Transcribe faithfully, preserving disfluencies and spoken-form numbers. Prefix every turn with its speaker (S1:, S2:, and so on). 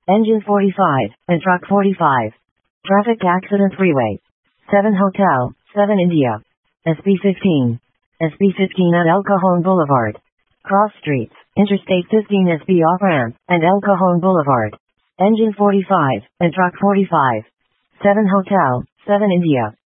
S1: Engine forty-five, and truck forty-five. Traffic accident freeway. seven Hotel, seven India. S P fifteen. S P fifteen at El Cajon Boulevard. Cross streets, Interstate fifteen S P off-ramp, and El Cajon Boulevard. Engine forty-five, and truck forty-five. seven Hotel, seven India.